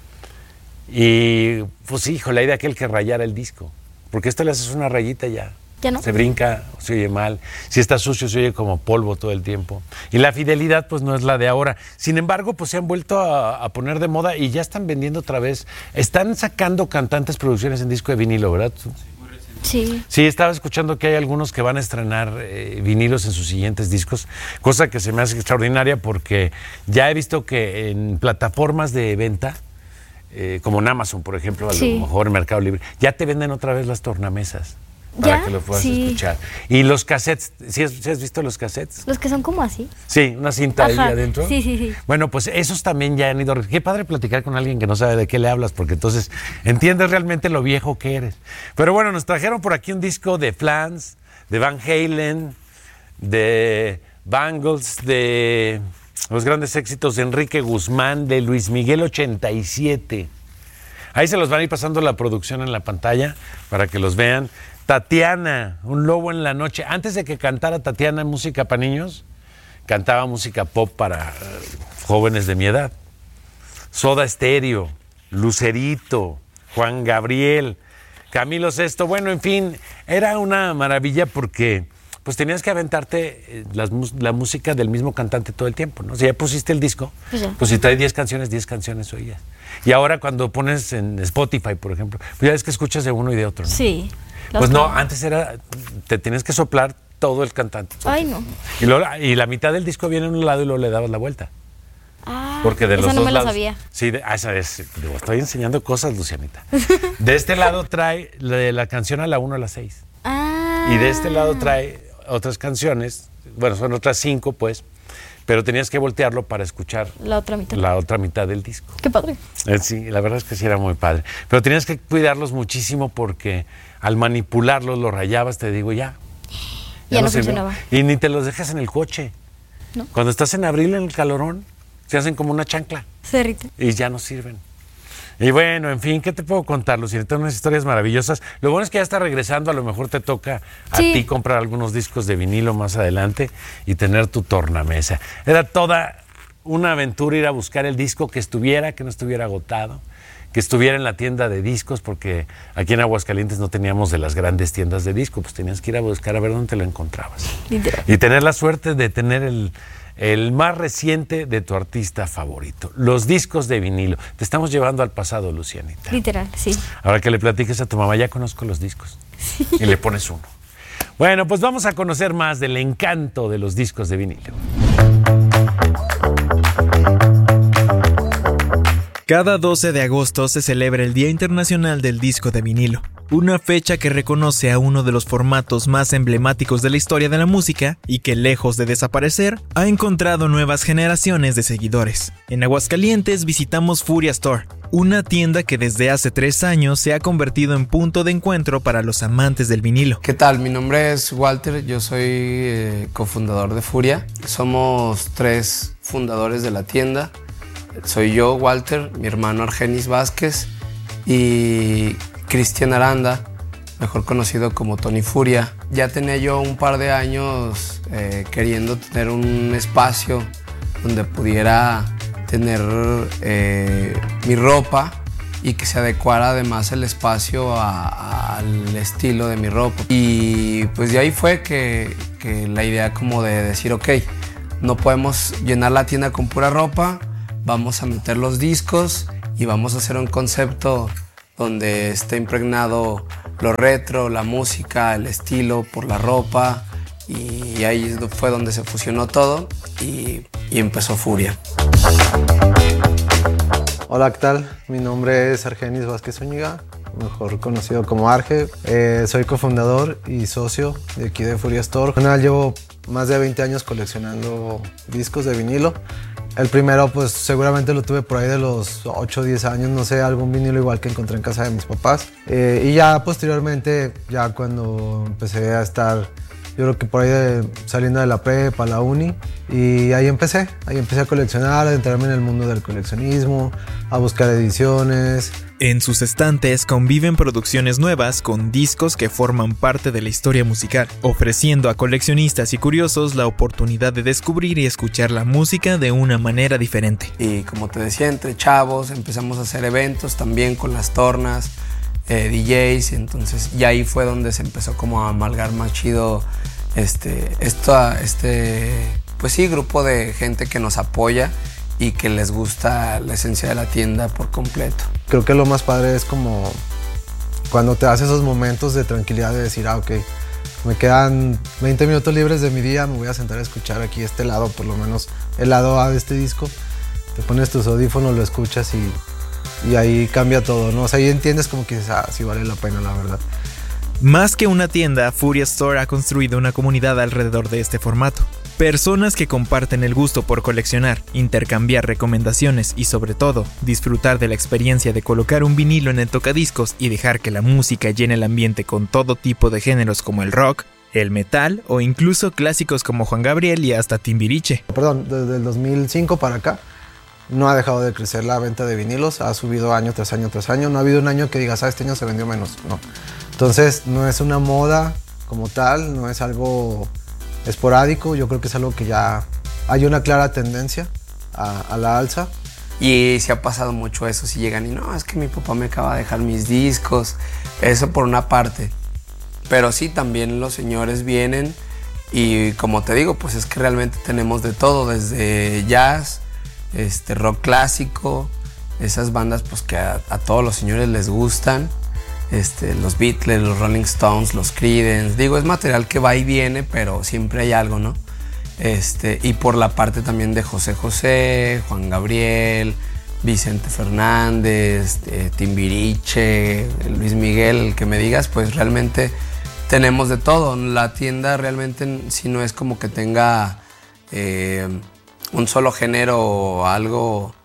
Y pues hijo, la idea aquel que rayara el disco. Porque esto le haces una rayita ya. Ya no. Se brinca, se oye mal. Si está sucio, se oye como polvo todo el tiempo. Y la fidelidad, pues, no es la de ahora. Sin embargo, pues, se han vuelto a, a poner de moda y ya están vendiendo otra vez. Están sacando cantantes producciones en disco de vinilo, ¿verdad? Sí. Sí, estaba escuchando que hay algunos que van a estrenar eh, vinilos en sus siguientes discos, cosa que se me hace extraordinaria porque ya he visto que en plataformas de venta, eh, como en Amazon, por ejemplo, a Sí. lo mejor en Mercado Libre, ya te venden otra vez las tornamesas. Para ¿Ya? que lo puedas Sí. escuchar. Y los cassettes, ¿sí has, sí has visto los cassettes? Los que son como así. Sí, una cinta ahí Ajá. adentro. Sí, sí, sí. Bueno, pues esos también ya han ido. Qué padre platicar con alguien que no sabe de qué le hablas, porque entonces entiendes realmente lo viejo que eres. Pero bueno, nos trajeron por aquí un disco de Flans, de Van Halen, de Bangles, de los grandes éxitos de Enrique Guzmán, de Luis Miguel ochenta y siete. Ahí se los van a ir pasando la producción en la pantalla para que los vean. Tatiana, Un lobo en la noche. Antes de que cantara Tatiana música para niños, cantaba música pop para uh, jóvenes de mi edad. Soda Stereo, Lucerito, Juan Gabriel, Camilo Sesto. Bueno, en fin, era una maravilla porque pues tenías que aventarte eh, las, la música del mismo cantante todo el tiempo, ¿no? Si ya pusiste el disco, Pues ya. pues si trae diez canciones, diez canciones oías. Y ahora cuando pones en Spotify, por ejemplo, pues ya ves que escuchas de uno y de otro, ¿no? Sí. Pues Los no, que- antes era, te tenías que soplar todo el cantante. Ay, no. Y, luego, y la mitad del disco viene en un lado y luego le dabas la vuelta. Ah, Porque de esa los no dos me la lados. sabía. Sí, de, ah, esa es, digo, estoy enseñando cosas, Lucianita. De este lado trae la, la canción a la uno a la seis. Ah. Y de este lado trae otras canciones, bueno, son otras cinco, pues, pero tenías que voltearlo para escuchar La otra mitad. la otra mitad del disco. Qué padre. Eh, Sí, la verdad es que sí era muy padre. Pero tenías que cuidarlos muchísimo porque al manipularlos, los rayabas, te digo, ya. Ya no sirvió. funcionaba. Y ni te los dejas en el coche. ¿No? Cuando estás en abril en el calorón, se hacen como una chancla Se derrite. y ya no sirven. Y bueno, en fin, ¿qué te puedo contar, Lucianita? Unas historias maravillosas. Lo bueno es que ya está regresando, a lo mejor te toca a Sí. ti comprar algunos discos de vinilo más adelante y tener tu tornamesa. Era toda una aventura ir a buscar el disco que estuviera, que no estuviera agotado, que estuviera en la tienda de discos, porque aquí en Aguascalientes no teníamos de las grandes tiendas de discos, pues tenías que ir a buscar a ver dónde te lo encontrabas. Literal. Y tener la suerte de tener el, el más reciente de tu artista favorito, los discos de vinilo. Te estamos llevando al pasado, Lucianita. Literal, sí. Ahora que le platiques a tu mamá, ya conozco los discos. Y le pones uno. Bueno, pues vamos a conocer más del encanto de los discos de vinilo. Cada doce de agosto se celebra el Día Internacional del Disco de Vinilo, una fecha que reconoce a uno de los formatos más emblemáticos de la historia de la música y que, lejos de desaparecer, ha encontrado nuevas generaciones de seguidores. En Aguascalientes visitamos Furia Store, una tienda que desde hace tres años se ha convertido en punto de encuentro para los amantes del vinilo. ¿Qué tal? Mi nombre es Walter, yo soy eh, cofundador de Furia. Somos tres fundadores de la tienda. Soy yo, Walter, mi hermano Argenis Vázquez y Cristian Aranda, mejor conocido como Tony Furia. Ya tenía yo un par de años eh, queriendo tener un espacio donde pudiera tener eh, mi ropa y que se adecuara además el espacio a, a, al estilo de mi ropa. Y pues de ahí fue que, que la idea como de decir, ok, no podemos llenar la tienda con pura ropa, vamos a meter los discos y vamos a hacer un concepto donde esté impregnado lo retro, la música, el estilo por la ropa, y ahí fue donde se fusionó todo y, y empezó Furia. Hola, ¿qué tal? Mi nombre es Argenis Vázquez Zúñiga, mejor conocido como Arge. Eh, soy cofundador y socio de aquí de Furia Store. Bueno, llevo más de veinte años coleccionando discos de vinilo. El primero, pues seguramente lo tuve por ahí de los ocho o diez años, no sé, algún vinilo igual que encontré en casa de mis papás. Eh, y ya posteriormente, ya cuando empecé a estar, yo creo que por ahí de, saliendo de la prepa, la uni, y ahí empecé, ahí empecé a coleccionar, a entrarme en el mundo del coleccionismo, a buscar ediciones. En sus estantes conviven producciones nuevas con discos que forman parte de la historia musical, ofreciendo a coleccionistas y curiosos la oportunidad de descubrir y escuchar la música de una manera diferente. Y como te decía, entre chavos empezamos a hacer eventos también con las tornas, eh, D Js, entonces y ahí fue donde se empezó como a amalgar más chido este, esto, este, pues sí, grupo de gente que nos apoya y que les gusta la esencia de la tienda por completo. Creo que lo más padre es como cuando te das esos momentos de tranquilidad de decir, ah, ok, me quedan veinte minutos libres de mi día, me voy a sentar a escuchar aquí este lado, por lo menos el lado A de este disco. Te pones tus audífonos, lo escuchas y, y ahí cambia todo, ¿no? O sea, ahí entiendes como que dices, ah, sí vale la pena, la verdad. Más que una tienda, Furia Store ha construido una comunidad alrededor de este formato. Personas que comparten el gusto por coleccionar, intercambiar recomendaciones y sobre todo, disfrutar de la experiencia de colocar un vinilo en el tocadiscos y dejar que la música llene el ambiente con todo tipo de géneros como el rock, el metal o incluso clásicos como Juan Gabriel y hasta Timbiriche. Perdón, desde el dos mil cinco para acá no ha dejado de crecer la venta de vinilos, ha subido año tras año tras año, no ha habido un año que digas, ah, este año se vendió menos, no. Entonces no es una moda como tal, no es algo esporádico, yo creo que es algo que ya hay una clara tendencia a, a la alza. Y se ha pasado mucho eso, si llegan y no, es que mi papá me acaba de dejar mis discos, eso por una parte. Pero sí, también los señores vienen y como te digo, pues es que realmente tenemos de todo, desde jazz, este, rock clásico, esas bandas pues que a, a todos los señores les gustan. Este, los Beatles, los Rolling Stones, los Creedence, digo, es material que va y viene, pero siempre hay algo, ¿no? Este, y por la parte también de José José, Juan Gabriel, Vicente Fernández, eh, Timbiriche, Luis Miguel, el que me digas, pues realmente tenemos de todo. La tienda realmente si no es como que tenga eh, un solo género o algo,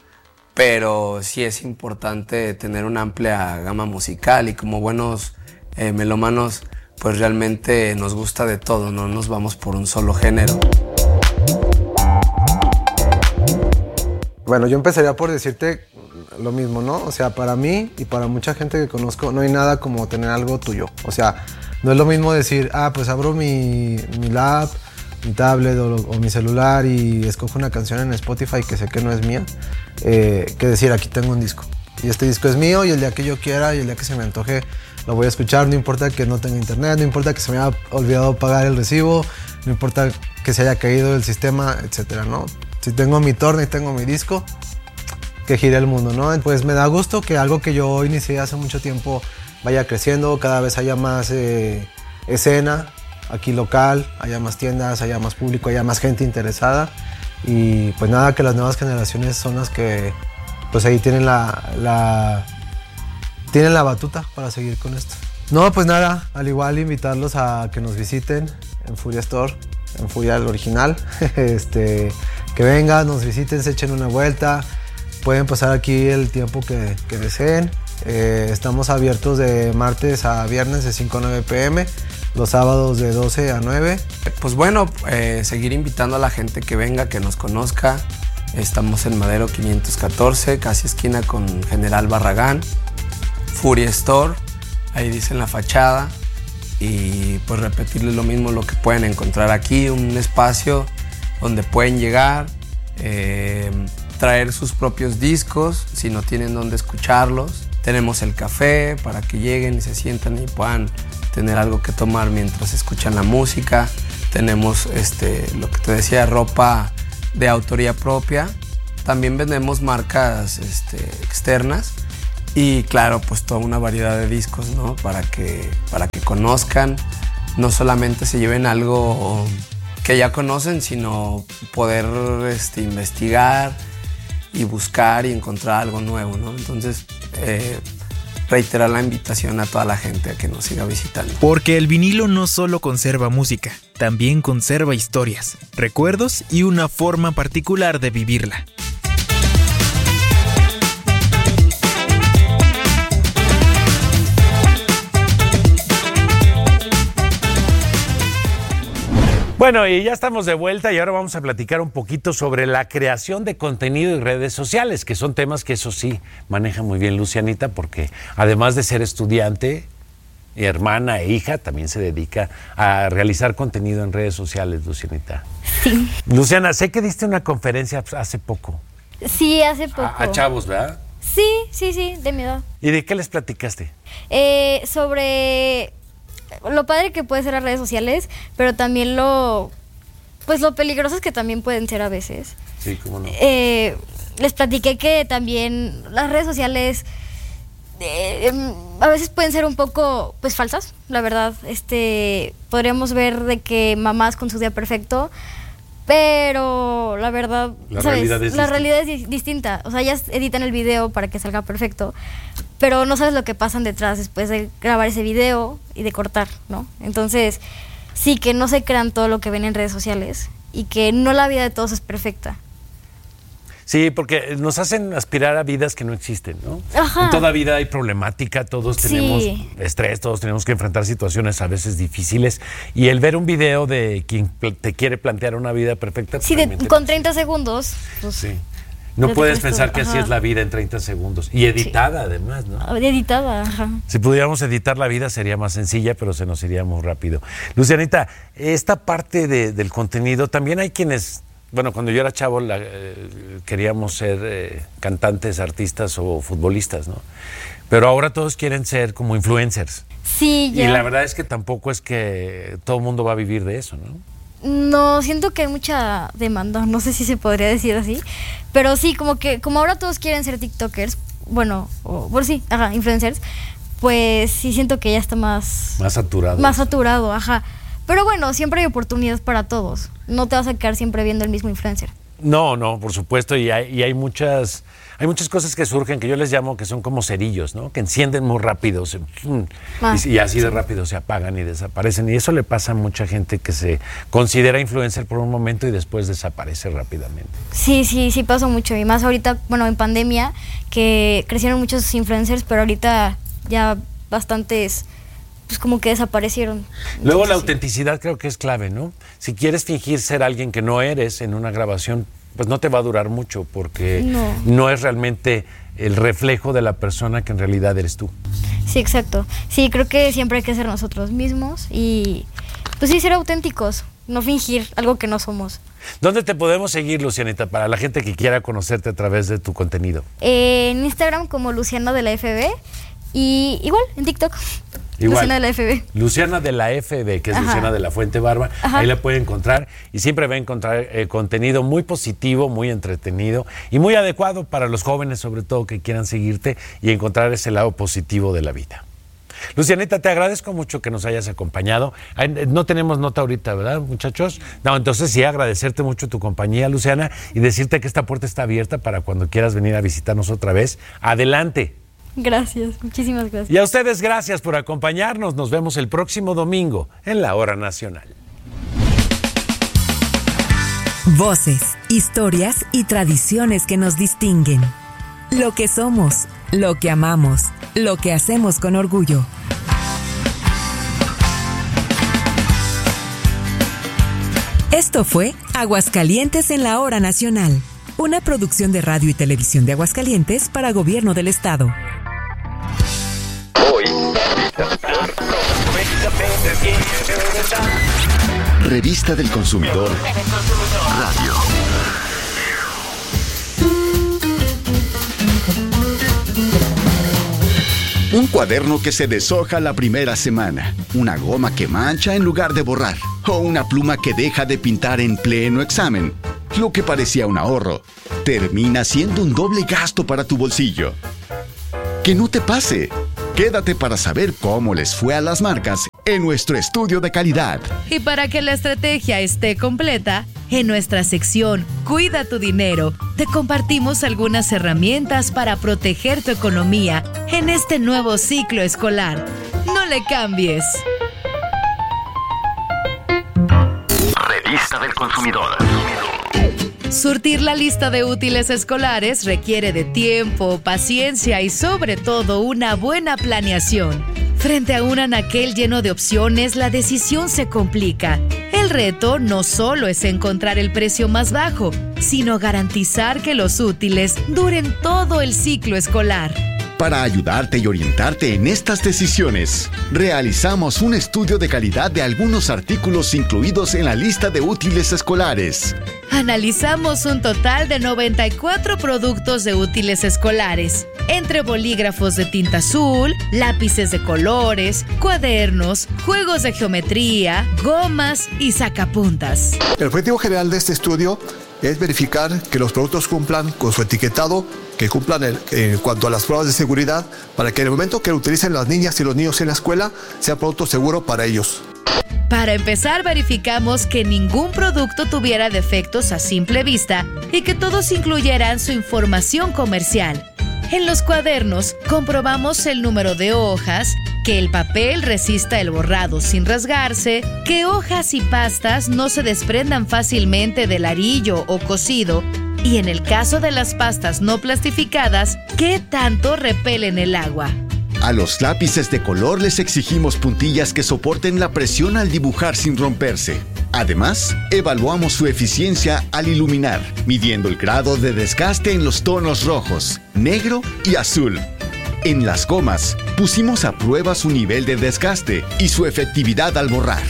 pero sí es importante tener una amplia gama musical y como buenos eh, melómanos, pues realmente nos gusta de todo, no nos vamos por un solo género. Bueno, yo empezaría por decirte lo mismo, ¿no? O sea, para mí y para mucha gente que conozco, no hay nada como tener algo tuyo. O sea, no es lo mismo decir, ah, pues abro mi, mi lap, mi tablet o, o mi celular y escojo una canción en Spotify que sé que no es mía, eh, que decir, aquí tengo un disco. Y este disco es mío y el día que yo quiera y el día que se me antoje lo voy a escuchar, no importa que no tenga internet, no importa que se me haya olvidado pagar el recibo, no importa que se haya caído el sistema, etcétera, ¿no? Si tengo mi torna y tengo mi disco, que gire el mundo, ¿no? Pues me da gusto que algo que yo inicié hace mucho tiempo vaya creciendo, cada vez haya más eh, escena aquí local, haya más tiendas, haya más público, haya más gente interesada y pues nada, que las nuevas generaciones son las que pues ahí tienen la, la, tienen la batuta para seguir con esto. No, pues nada, al igual invitarlos a que nos visiten en Furia Store, en Furia el original, este, que vengan, nos visiten, se echen una vuelta, pueden pasar aquí el tiempo que, que deseen. Eh, estamos abiertos de martes a viernes de cinco a nueve pm, los sábados de doce a nueve. Pues bueno, eh, seguir invitando a la gente que venga, que nos conozca. Estamos en Madero quinientos catorce, casi esquina con General Barragán. Furia Store, ahí dice en la fachada. y pues repetirles lo mismo, lo que pueden encontrar aquí, un espacio donde pueden llegar, eh, traer sus propios discos si no tienen dónde escucharlos. Tenemos el café para que lleguen y se sientan y puedan tener algo que tomar mientras escuchan la música. Tenemos este, lo que te decía, ropa de autoría propia. También vendemos marcas este, externas y claro, pues toda una variedad de discos, ¿no? Para que, para que conozcan, no solamente se lleven algo que ya conocen, sino poder este, investigar y buscar y encontrar algo nuevo, ¿no? Entonces, eh, reiterar la invitación a toda la gente a que nos siga visitando. Porque el vinilo no solo conserva música, también conserva historias, recuerdos y una forma particular de vivirla. Bueno, y ya estamos de vuelta y ahora vamos a platicar un poquito sobre la creación de contenido y redes sociales, que son temas que eso sí maneja muy bien Lucianita, porque además de ser estudiante, hermana e hija, también se dedica a realizar contenido en redes sociales, Lucianita. Sí. Luciana, sé que diste una conferencia hace poco. Sí, hace poco. A, a chavos, ¿verdad? Sí, sí, sí, de mi edad. ¿Y de qué les platicaste? Eh, sobre lo padre que puede ser las redes sociales, pero también lo, pues lo peligrosas que también pueden ser a veces. Sí, cómo no. Eh, les platiqué que también las redes sociales eh, a veces pueden ser un poco, pues, falsas, la verdad. Este, podríamos ver de que mamás con su día perfecto, pero la verdad, la ¿sabes? realidad es la distinta. realidad es distinta. O sea, ellas editan el video para que salga perfecto, pero no sabes lo que pasan detrás después de grabar ese video y de cortar, ¿no? Entonces, sí, que no se crean todo lo que ven en redes sociales y que no la vida de todos es perfecta. Sí, porque nos hacen aspirar a vidas que no existen, ¿no? Ajá. En toda vida hay problemática, todos tenemos Sí. estrés, todos tenemos que enfrentar situaciones a veces difíciles, y el ver un video de quien pl- te quiere plantear una vida perfecta, pues, Sí, de, realmente- con treinta segundos. Pues, sí. No ya te puedes crees pensar todo. que así Ajá. es la vida en treinta segundos. Y editada, además, ¿no? Editada, ajá. Si pudiéramos editar la vida sería más sencilla, pero se nos iría muy rápido. Lucianita, esta parte de- del contenido, también hay quienes, bueno, cuando yo era chavo la, eh, queríamos ser eh, cantantes, artistas o futbolistas, ¿no? Pero ahora todos quieren ser como influencers. Sí, ya. Y la verdad es que tampoco es que todo el mundo va a vivir de eso, ¿no? No, siento que hay mucha demanda, no sé si se podría decir así, pero sí, como que como ahora todos quieren ser tiktokers, bueno, o, bueno sí, ajá, influencers, pues sí siento que ya está más... Más saturado. Más saturado, ajá. Pero bueno, siempre hay oportunidades para todos, no te vas a quedar siempre viendo el mismo influencer. No, no, por supuesto, y hay, y hay muchas hay muchas cosas que surgen que yo les llamo que son como cerillos, ¿no? Que encienden muy rápido, se- Ah, y, y así de sí. rápido se apagan y desaparecen, y eso le pasa a mucha gente que se considera influencer por un momento y después desaparece rápidamente. Sí, sí, sí pasó mucho, y más ahorita, bueno, en pandemia, que crecieron muchos influencers, pero ahorita ya bastantes, pues como que desaparecieron. Luego la autenticidad creo que es clave, ¿no? Si quieres fingir ser alguien que no eres en una grabación, pues no te va a durar mucho, porque No. no es realmente el reflejo de la persona que en realidad eres tú. Sí, exacto. Sí, creo que siempre hay que ser nosotros mismos y, pues sí, ser auténticos, no fingir algo que no somos. ¿Dónde te podemos seguir, Lucianita, para la gente que quiera conocerte a través de tu contenido? Eh, en Instagram como Luciana de la F B y igual en TikTok. Igual. Luciana de la F B. Luciana de la F B, que es Ajá. Luciana de la Fuente Barba, Ajá. ahí la puede encontrar y siempre va a encontrar eh, contenido muy positivo, muy entretenido y muy adecuado para los jóvenes, sobre todo, que quieran seguirte y encontrar ese lado positivo de la vida. Lucianita, te agradezco mucho que nos hayas acompañado. Ay, no tenemos nota ahorita, ¿verdad, muchachos? No, entonces sí, agradecerte mucho tu compañía, Luciana, y decirte que esta puerta está abierta para cuando quieras venir a visitarnos otra vez. Adelante. Gracias, muchísimas gracias. Y a ustedes, gracias por acompañarnos. Nos vemos el próximo domingo en La Hora Nacional. Voces, historias y tradiciones que nos distinguen. Lo que somos, lo que amamos, lo que hacemos con orgullo. Esto fue Aguascalientes en La Hora Nacional, una producción de Radio y Televisión de Aguascalientes para Gobierno del Estado. Hoy, noventa veinte Revista del Consumidor Radio. Un cuaderno que se deshoja la primera semana, una goma que mancha en lugar de borrar, o una pluma que deja de pintar en pleno examen. Lo que parecía un ahorro, termina siendo un doble gasto para tu bolsillo. Que no te pase. Quédate para saber cómo les fue a las marcas en nuestro estudio de calidad. Y para que la estrategia esté completa, en nuestra sección Cuida tu dinero, te compartimos algunas herramientas para proteger tu economía en este nuevo ciclo escolar. No le cambies. Revista del Consumidor. Surtir la lista de útiles escolares requiere de tiempo, paciencia y sobre todo una buena planeación. Frente a un anaquel lleno de opciones, la decisión se complica. El reto no solo es encontrar el precio más bajo, sino garantizar que los útiles duren todo el ciclo escolar. Para ayudarte y orientarte en estas decisiones, realizamos un estudio de calidad de algunos artículos incluidos en la lista de útiles escolares. Analizamos un total de noventa y cuatro productos de útiles escolares, entre bolígrafos de tinta azul, lápices de colores, cuadernos, juegos de geometría, gomas y sacapuntas. El objetivo general de este estudio es verificar que los productos cumplan con su etiquetado, que cumplan el, en cuanto a las pruebas de seguridad, para que en el momento que lo utilicen las niñas y los niños en la escuela, sea producto seguro para ellos. Para empezar, verificamos que ningún producto tuviera defectos a simple vista y que todos incluyeran su información comercial. En los cuadernos, comprobamos el número de hojas, que el papel resista el borrado sin rasgarse, que hojas y pastas no se desprendan fácilmente del arillo o cosido, y en el caso de las pastas no plastificadas, ¿qué tanto repelen el agua? A los lápices de color les exigimos puntillas que soporten la presión al dibujar sin romperse. Además, evaluamos su eficiencia al iluminar, midiendo el grado de desgaste en los tonos rojos, negro y azul. En las gomas, pusimos a prueba su nivel de desgaste y su efectividad al borrar.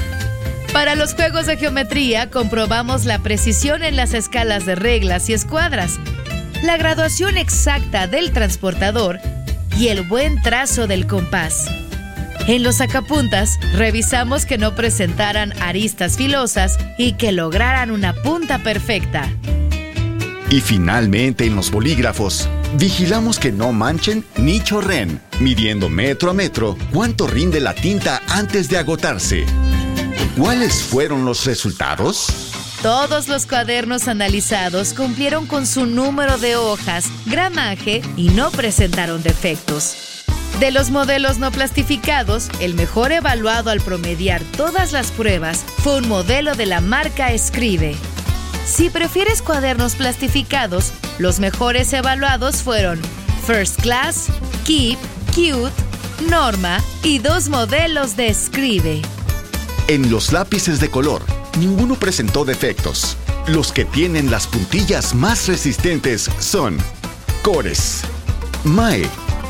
Para los juegos de geometría, comprobamos la precisión en las escalas de reglas y escuadras, la graduación exacta del transportador y el buen trazo del compás. En los sacapuntas, revisamos que no presentaran aristas filosas y que lograran una punta perfecta. Y finalmente, en los bolígrafos, vigilamos que no manchen ni chorren, midiendo metro a metro cuánto rinde la tinta antes de agotarse. ¿Cuáles fueron los resultados? Todos los cuadernos analizados cumplieron con su número de hojas, gramaje y no presentaron defectos. De los modelos no plastificados, el mejor evaluado al promediar todas las pruebas fue un modelo de la marca Escribe. Si prefieres cuadernos plastificados, los mejores evaluados fueron First Class, Keep, Cute, Norma y dos modelos de Escribe. En los lápices de color, ninguno presentó defectos. Los que tienen las puntillas más resistentes son Cores, Mae,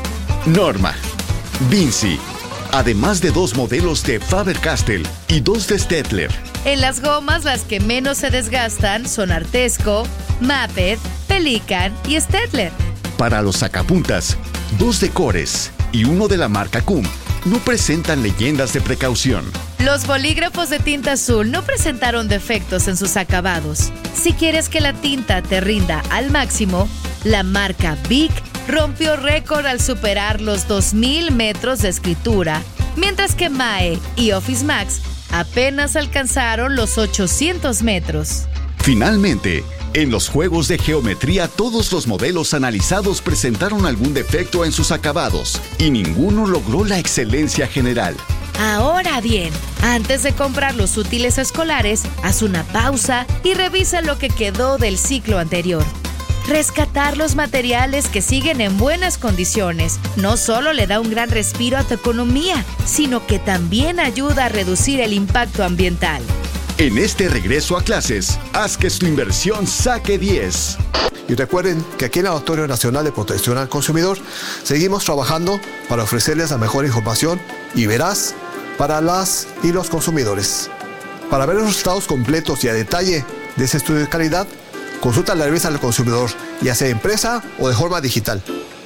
Norma, Vinci, además de dos modelos de Faber-Castell y dos de Staedtler. En las gomas, las que menos se desgastan son Artesco, Maped, Pelican y Staedtler. Para los sacapuntas, dos de Cores y uno de la marca Cum no presentan leyendas de precaución. Los bolígrafos de tinta azul no presentaron defectos en sus acabados. Si quieres que la tinta te rinda al máximo, la marca Bic rompió récord al superar los dos mil metros de escritura, mientras que Mae y Office Max apenas alcanzaron los ochocientos metros. Finalmente, en los juegos de geometría, todos los modelos analizados presentaron algún defecto en sus acabados y ninguno logró la excelencia general. Ahora bien, antes de comprar los útiles escolares, haz una pausa y revisa lo que quedó del ciclo anterior. Rescatar los materiales que siguen en buenas condiciones no solo le da un gran respiro a tu economía, sino que también ayuda a reducir el impacto ambiental. En este regreso a clases, haz que tu inversión saque diez. Y recuerden que aquí en el Laboratorio Nacional de Protección al Consumidor seguimos trabajando para ofrecerles la mejor información y veraz para las y los consumidores. Para ver los resultados completos y a detalle de ese estudio de calidad, consulta la revista del consumidor, ya sea impresa o de forma digital.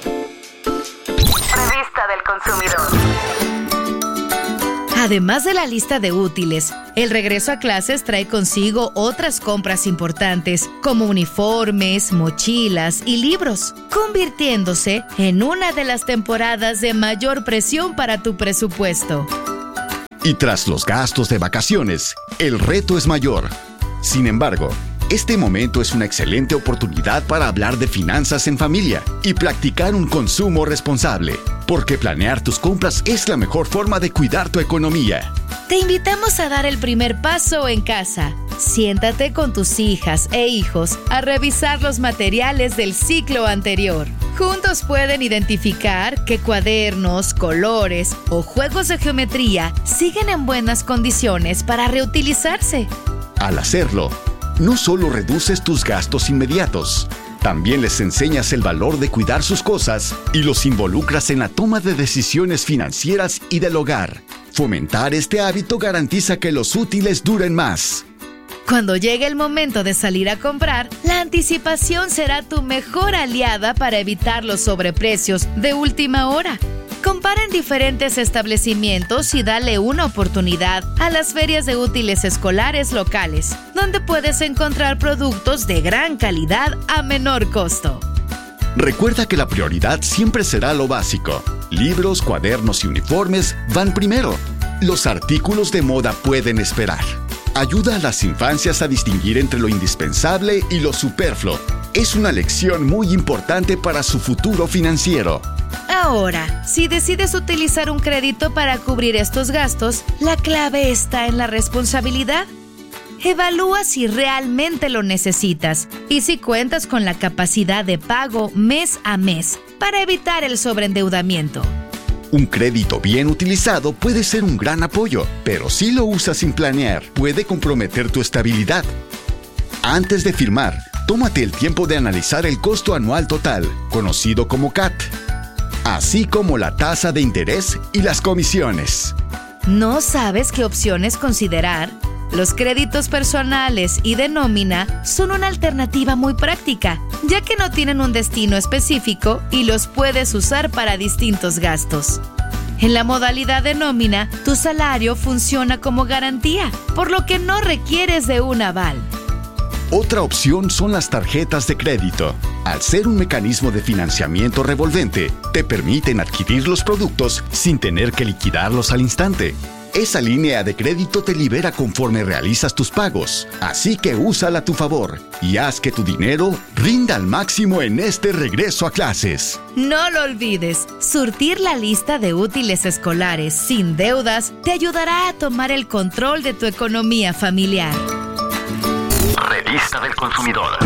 Revista del Consumidor. Además de la lista de útiles, el regreso a clases trae consigo otras compras importantes, como uniformes, mochilas y libros, convirtiéndose en una de las temporadas de mayor presión para tu presupuesto. Y tras los gastos de vacaciones, el reto es mayor. Sin embargo, este momento es una excelente oportunidad para hablar de finanzas en familia y practicar un consumo responsable, porque planear tus compras es la mejor forma de cuidar tu economía. Te invitamos a dar el primer paso en casa. Siéntate con tus hijas e hijos a revisar los materiales del ciclo anterior. Juntos pueden identificar qué cuadernos, colores o juegos de geometría siguen en buenas condiciones para reutilizarse. Al hacerlo, no solo reduces tus gastos inmediatos, también les enseñas el valor de cuidar sus cosas y los involucras en la toma de decisiones financieras y del hogar. Fomentar este hábito garantiza que los útiles duren más. Cuando llegue el momento de salir a comprar, la anticipación será tu mejor aliada para evitar los sobreprecios de última hora. Compara en diferentes establecimientos y dale una oportunidad a las ferias de útiles escolares locales, donde puedes encontrar productos de gran calidad a menor costo. Recuerda que la prioridad siempre será lo básico. Libros, cuadernos y uniformes van primero. Los artículos de moda pueden esperar. Ayuda a las infancias a distinguir entre lo indispensable y lo superfluo. Es una lección muy importante para su futuro financiero. Ahora, si decides utilizar un crédito para cubrir estos gastos, la clave está en la responsabilidad. Evalúa si realmente lo necesitas y si cuentas con la capacidad de pago mes a mes para evitar el sobreendeudamiento. Un crédito bien utilizado puede ser un gran apoyo, pero si lo usas sin planear, puede comprometer tu estabilidad. Antes de firmar, tómate el tiempo de analizar el costo anual total, conocido como C A T, así como la tasa de interés y las comisiones. ¿No sabes qué opciones considerar? Los créditos personales y de nómina son una alternativa muy práctica, ya que no tienen un destino específico y los puedes usar para distintos gastos. En la modalidad de nómina, tu salario funciona como garantía, por lo que no requieres de un aval. Otra opción son las tarjetas de crédito. Al ser un mecanismo de financiamiento revolvente, te permiten adquirir los productos sin tener que liquidarlos al instante. Esa línea de crédito te libera conforme realizas tus pagos, así que úsala a tu favor y haz que tu dinero rinda al máximo en este regreso a clases. No lo olvides, surtir la lista de útiles escolares sin deudas te ayudará a tomar el control de tu economía familiar. Revista del Consumidor.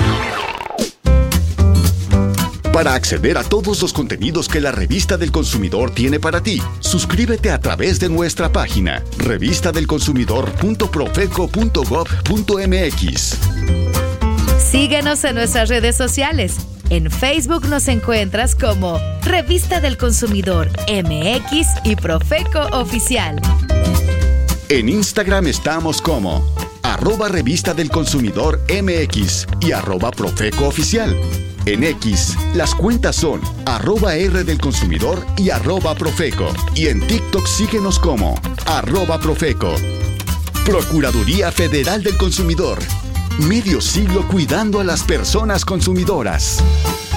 Para acceder a todos los contenidos que la Revista del Consumidor tiene para ti, suscríbete a través de nuestra página revista del consumidor punto profeco punto gob punto mx. Síguenos en nuestras redes sociales. En Facebook nos encuentras como Revista del Consumidor M X y Profeco Oficial. En Instagram estamos como arroba Revista del Consumidor M X y arroba Profeco Oficial. En X, las cuentas son arroba R del Consumidor y arroba Profeco. Y en TikTok síguenos como arroba Profeco. Procuraduría Federal del Consumidor. Medio siglo cuidando a las personas consumidoras.